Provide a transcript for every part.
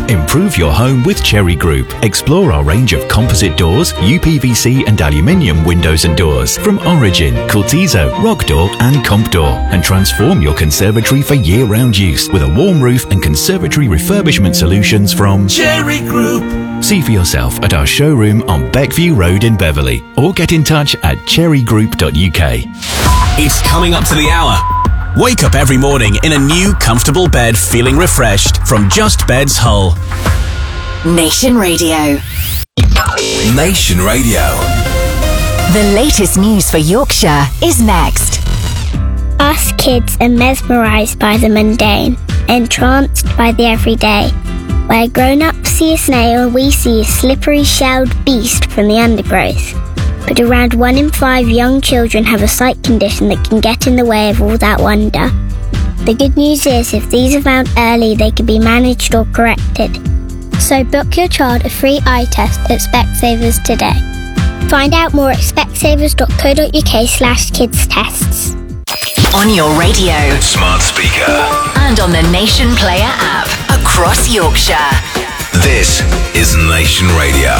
Improve your home with Cherry Group. Explore our range of composite doors, UPVC and aluminium windows and doors from Origin, Cortizo, Rockdoor and Compdoor, and transform your conservatory for year-round use with a warm roof and conservatory refurbishment solutions from Cherry Group. See for yourself at our showroom on Beckview Road in Beverley, or get in touch at cherrygroup.uk. It's coming up to the hour. Wake up every morning in a new, comfortable bed feeling refreshed from Just Beds Hull. Nation Radio. Nation Radio. The latest news for Yorkshire is next. Us kids are mesmerised by the mundane, entranced by the everyday. Where grown-ups see a snail, we see a slippery shelled beast from the undergrowth. But around 1 in 5 young children have a sight condition that can get in the way of all that wonder. The good news is, if these are found early, they can be managed or corrected. So book your child a free eye test at Specsavers today. Find out more at specsavers.co.uk/kids tests. On your radio, Smart speaker. and on the Nation Player app across Yorkshire. This is Nation Radio.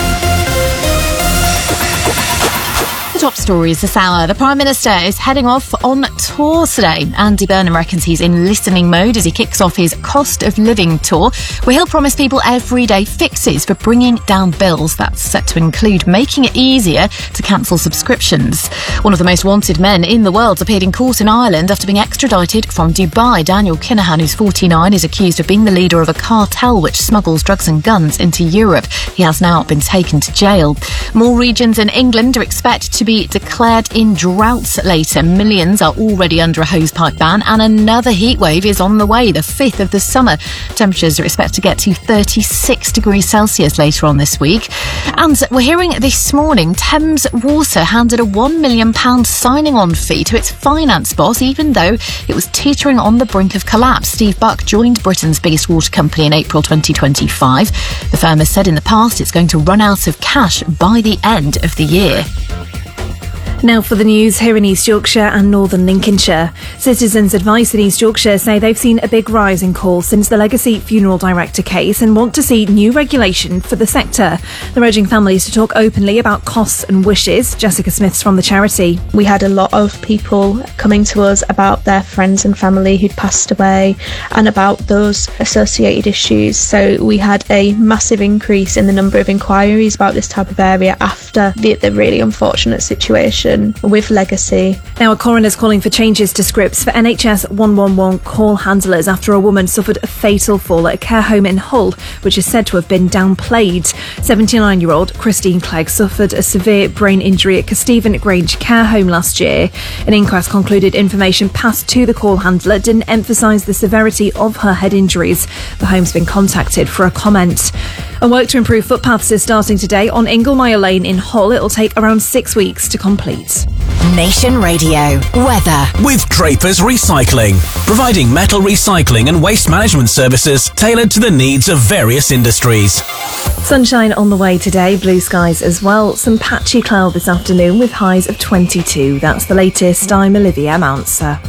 The top stories this hour. The Prime Minister is heading off on tour today. Andy Burnham reckons he's in listening mode as he kicks off his cost of living tour, where he'll promise people everyday fixes for bringing down bills. That's set to include making it easier to cancel subscriptions. One of the most wanted men in the world appeared in court in Ireland after being extradited from Dubai. Daniel Kinahan, who's 49, is accused of being the leader of a cartel which smuggles drugs and guns into Europe. He has now been taken to jail. More regions in England are expected to be declared in droughts later. Millions are already under a hosepipe ban, and another heatwave is on the way, the 5th of the summer. Temperatures are expected to get to 36 degrees Celsius later on this week. And we're hearing this morning Thames Water handed a £1 million signing-on fee to its finance boss, even though it was teetering on the brink of collapse. Steve Buck joined Britain's biggest water company in April 2025. The firm has said in the past it's going to run out of cash by the end of the year. Now for the news here in East Yorkshire and Northern Lincolnshire. Citizens Advice in East Yorkshire say they've seen a big rise in calls since the Legacy Funeral Director case and want to see new regulation for the sector. They're urging families to talk openly about costs and wishes. Jessica Smith's from the charity. We had a lot of people coming to us about their friends and family who'd passed away and about those associated issues. So we had a massive increase in the number of inquiries about this type of area after the really unfortunate situation with Legacy. Now, a coroner's calling for changes to scripts for NHS 111 call handlers after a woman suffered a fatal fall at a care home in Hull, which is said to have been downplayed. 79-year-old Christine Clegg suffered a severe brain injury at Casteven Grange care home last year. An inquest concluded information passed to the call handler didn't emphasise the severity of her head injuries. The home's been contacted for a comment. And work to improve footpaths is starting today on Inglemire Lane in Hull. It'll take around 6 weeks to complete. Nation Radio. Weather. With Draper's Recycling, providing metal recycling and waste management services tailored to the needs of various industries. Sunshine on the way today, blue skies as well. Some patchy cloud this afternoon with highs of 22. That's the latest. I'm Olivia Mounser.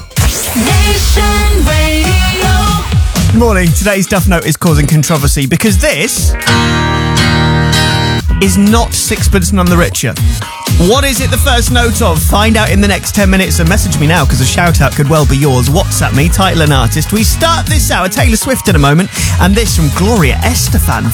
Nation Radio. Good morning. Today's Duff Note is causing controversy because this is not Sixpence None the Richer. What is it the first note of? Find out in the next 10 minutes and message me now because a shout out could well be yours. WhatsApp me, title and artist. We start this hour, Taylor Swift in a moment, and this from Gloria Estefan,